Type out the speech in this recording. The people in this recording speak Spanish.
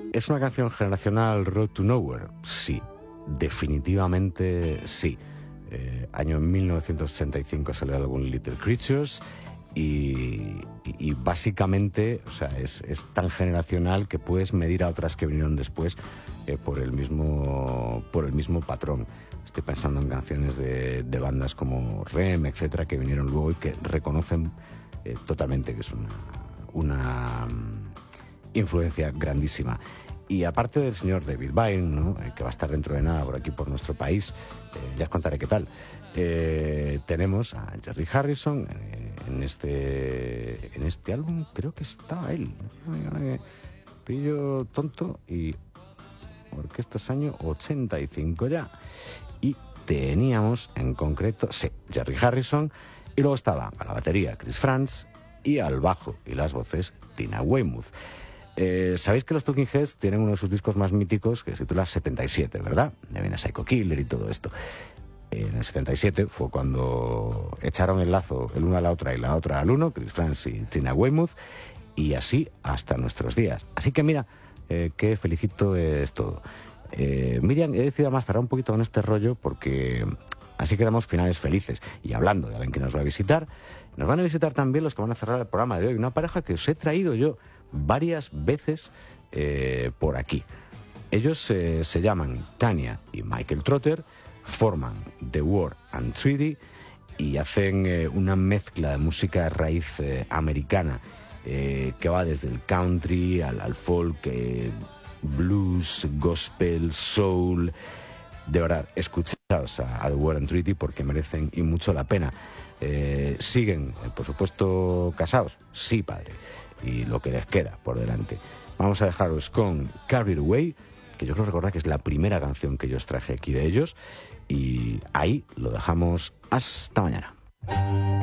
¿Es una canción generacional Road to Nowhere? Sí, definitivamente sí. Año 1965 salió el álbum Little Creatures y básicamente, o sea, es tan generacional que puedes medir a otras que vinieron después por el mismo patrón. Estoy pensando en canciones de bandas como REM, etcétera, que vinieron luego y que reconocen totalmente que es una influencia grandísima. Y aparte del señor David Byrne, ¿no? Que va a estar dentro de nada por aquí, por nuestro país, ya os contaré qué tal. Tenemos a Jerry Harrison en este álbum, creo que estaba él. Pillo tonto y... porque esto es año 85 ya. Y teníamos en concreto, sí, Jerry Harrison, y luego estaba a la batería Chris Frantz y al bajo y las voces Tina Weymouth. Sabéis que los Talking Heads tienen uno de sus discos más míticos que se titula 77, ¿verdad? De viene Psycho Killer y todo esto. En el 77 fue cuando echaron el lazo el uno a la otra y la otra al uno, Chris Frantz y Tina Weymouth, y así hasta nuestros días. Así que mira, qué felicito es todo. Miriam, he decidido además cerrar un poquito con este rollo porque así quedamos finales felices. Y hablando de alguien que nos va a visitar, nos van a visitar también los que van a cerrar el programa de hoy. Una pareja que os he traído yo varias veces por aquí. Ellos se llaman Tanya y Michael Trotter, forman The War and Treaty y hacen una mezcla de música de raíz americana que va desde el country al folk, blues, gospel, soul. De verdad, escuchaos a The War and Treaty porque merecen y mucho la pena. Siguen, por supuesto, casados, sí, padre, y lo que les queda por delante. Vamos a dejaros con Carried Away, que yo creo recordar que es la primera canción que yo os traje aquí de ellos, y ahí lo dejamos hasta mañana.